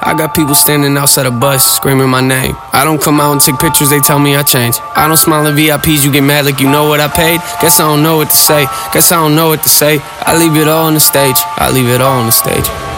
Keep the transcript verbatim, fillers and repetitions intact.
I got people standing outside a bus screaming my name. I don't come out and take pictures, they tell me I changed. I don't smile at V I Ps, you get mad like you know what I paid. Guess I don't know what to say, guess I don't know what to say. I leave it all on the stage, I leave it all on the stage.